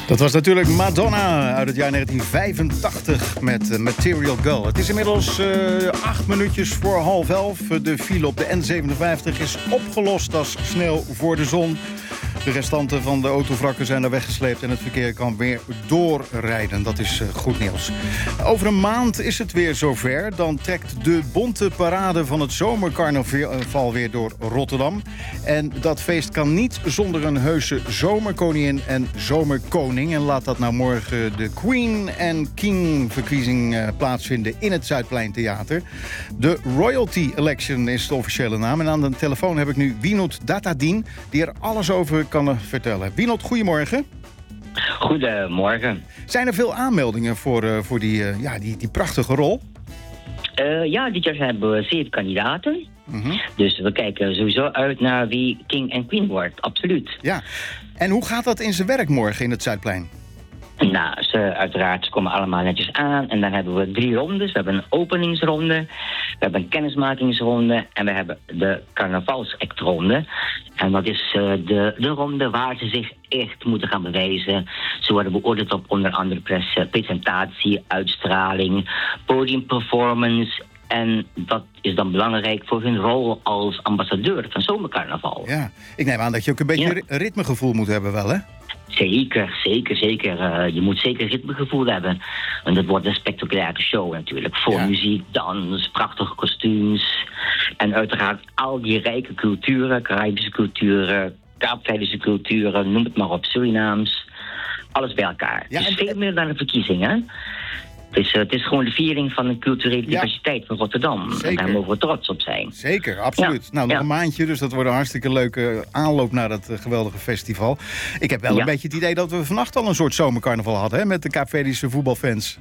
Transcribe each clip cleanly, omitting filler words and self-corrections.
Dat was natuurlijk Madonna uit het jaar 1985 met Material Girl. Het is inmiddels 8 minuutjes voor 10:30. De file op de N57 is opgelost als sneeuw voor de zon. De restanten van de autovrakken zijn er weggesleept en het verkeer kan weer doorrijden. Dat is goed nieuws. Over een maand is het weer zover. Dan trekt de bonte parade van het zomercarnaval weer door Rotterdam. En dat feest kan niet zonder een heuse zomerkoningin en zomerkoning. En laat dat nou morgen de Queen and King verkiezing plaatsvinden in het Zuidpleintheater. De Royalty Election is de officiële naam. En aan de telefoon heb ik nu Winod Datadin, die er alles over kan vertellen. Winod, goedemorgen. Goedemorgen. Zijn er veel aanmeldingen voor die prachtige rol? Ja, dit jaar hebben we 7 kandidaten. Mm-hmm. Dus we kijken sowieso uit naar wie King en Queen wordt, absoluut. Ja, en hoe gaat dat in zijn werk morgen in het Zuidplein? Nou, ze komen allemaal netjes aan. En dan hebben we 3 rondes. We hebben een openingsronde, we hebben een kennismakingsronde en we hebben de carnavalsactronde. En dat is de ronde waar ze zich echt moeten gaan bewijzen. Ze worden beoordeeld op onder andere presentatie, uitstraling, podiumperformance. En dat is dan belangrijk voor hun rol als ambassadeur van Zomercarnaval. Ja, ik neem aan dat je ook een beetje ritmegevoel moet hebben wel, hè? Zeker. Je moet zeker ritmegevoel hebben. Want het wordt een spectaculaire show natuurlijk. Vol muziek, dans, prachtige kostuums. En uiteraard al die rijke culturen, Caribische culturen, Kaapverdische culturen, noem het maar op, Surinaams. Alles bij elkaar. Ja, het is veel meer dan een verkiezing, hè? Het is gewoon de viering van de culturele diversiteit van Rotterdam. Zeker. En daar mogen we trots op zijn. Zeker, absoluut. Ja. Nou, nog een maandje, dus dat wordt een hartstikke leuke aanloop naar dat geweldige festival. Ik heb wel een beetje het idee dat we vannacht al een soort zomercarnaval hadden, hè, met de Kaapverdische voetbalfans.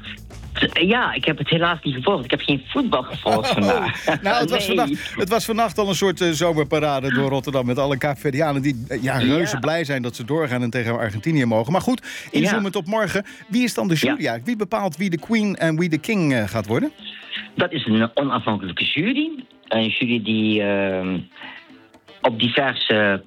Ja, ik heb het helaas niet gevolgd. Ik heb geen voetbal gevolgd vandaag. Nou, het was vannacht al een soort zomerparade door Rotterdam met alle Kaapverdianen die reuze blij zijn dat ze doorgaan en tegen Argentinië mogen. Maar goed, inzoomend op morgen. Wie is dan de jury eigenlijk? Wie bepaalt wie de Queen en wie de King gaat worden? Dat is een onafhankelijke jury. Een jury die op diverse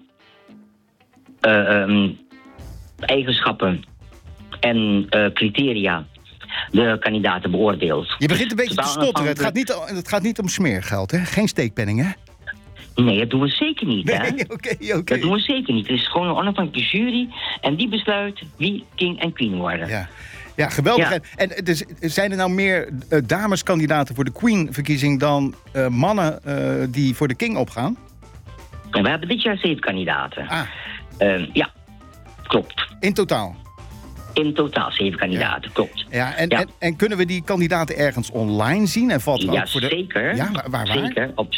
eigenschappen en criteria de kandidaten beoordeelt. Je begint een beetje te stotteren. Het gaat niet om smeergeld, hè? Geen steekpenning, hè? Nee, dat doen we zeker niet, hè? Nee, oké. Dat doen we zeker niet. Het is gewoon een onafhankelijke jury en die besluit wie King en Queen worden. Ja, geweldig. Ja. En dus, zijn er nou meer dameskandidaten voor de Queen-verkiezing dan mannen die voor de King opgaan? En we hebben dit jaar 7 kandidaten. Ja, klopt. In totaal? In totaal 7 kandidaten, klopt. Ja, en kunnen we die kandidaten ergens online zien? En valt ook voor zeker. Ja, waar? Zeker, op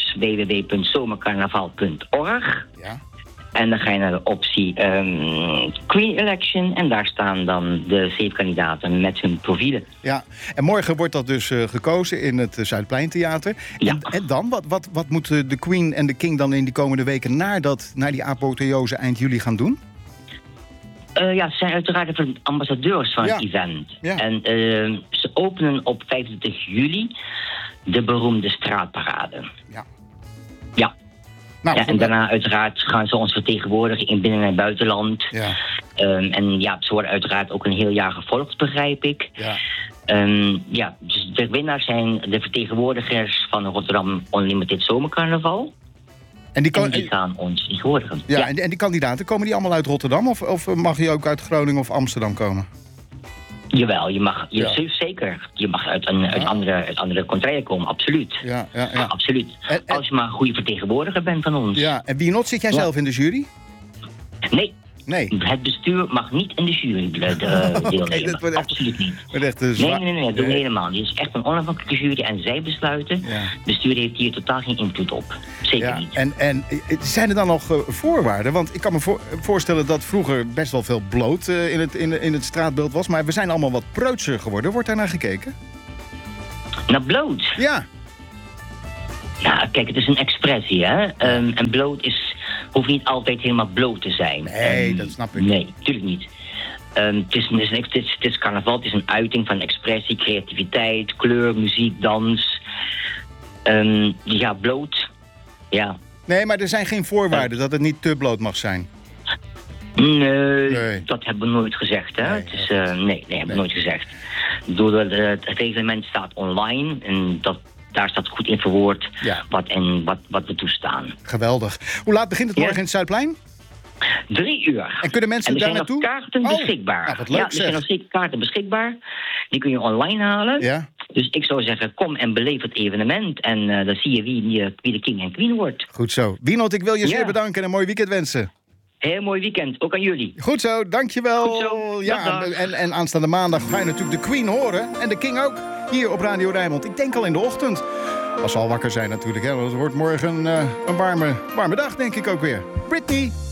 www.zomercarnaval.org. Ja. En dan ga je naar de optie Queen Election. En daar staan dan de 7 kandidaten met hun profielen. Ja, en morgen wordt dat dus gekozen in het Zuidpleintheater. Ja. En dan, wat moeten de Queen en de King dan in die komende weken naar die apotheose eind juli gaan doen? Ze zijn uiteraard de ambassadeurs van het event. Ja. En ze openen op 25 juli de beroemde straatparade. Ja. Nou, en daarna uiteraard gaan ze ons vertegenwoordigen in binnen- en buitenland. Ja. Ze worden uiteraard ook een heel jaar gevolgd, begrijp ik. Ja. Dus de winnaars zijn de vertegenwoordigers van Rotterdam Unlimited Zomercarnaval. En die gaan ons vertegenwoordigen. Ja. En die kandidaten, komen die allemaal uit Rotterdam? Of mag je ook uit Groningen of Amsterdam komen? Jawel, zeker. Je mag uit andere contraien komen, absoluut. Ja. Absoluut. Als je maar een goede vertegenwoordiger bent van ons. Ja, en Winod, zit jij zelf in de jury? Nee. Het bestuur mag niet in de jury deelnemen. Okay, absoluut niet. Nee, dat doen we helemaal niet. Het is echt een onafhankelijke jury en zij besluiten. Ja. Het bestuur heeft hier totaal geen invloed op. Zeker niet. En zijn er dan nog voorwaarden? Want ik kan me voorstellen dat vroeger best wel veel bloot in het straatbeeld was. Maar we zijn allemaal wat preutser geworden. Wordt daar naar gekeken? Naar bloot? Ja. Ja, kijk, het is een expressie, hè. En bloot hoeft niet altijd helemaal bloot te zijn. Nee, dat snap ik. Nee, natuurlijk niet. Het is carnaval, het is een uiting van expressie, creativiteit, kleur, muziek, dans. Bloot. Ja. Nee, maar er zijn geen voorwaarden dat het niet te bloot mag zijn. Nee, dat hebben we nooit gezegd. Hè? Nee, hebben we nooit gezegd. Het reglement staat online en daar staat goed in verwoord wat we toestaan. Geweldig. Hoe laat begint het morgen in het Zuidplein? 3 uur. En kunnen mensen daar naartoe? Er zijn nog kaarten beschikbaar. Nou, wat leuk, er zijn nog zeker kaarten beschikbaar. Die kun je online halen. Ja. Dus ik zou zeggen, kom en beleef het evenement. En dan zie je wie de king en queen wordt. Goed zo. Wienold, ik wil je zeer bedanken en een mooi weekend wensen. Heel mooi weekend, ook aan jullie. Goed zo, dankjewel. Goed zo. Ja, en aanstaande maandag ga je natuurlijk de Queen horen. En de King ook, hier op Radio Rijnmond. Ik denk al in de ochtend. Als ze al wakker zijn natuurlijk. Hè. Het wordt morgen een warme dag, denk ik ook weer. Britney.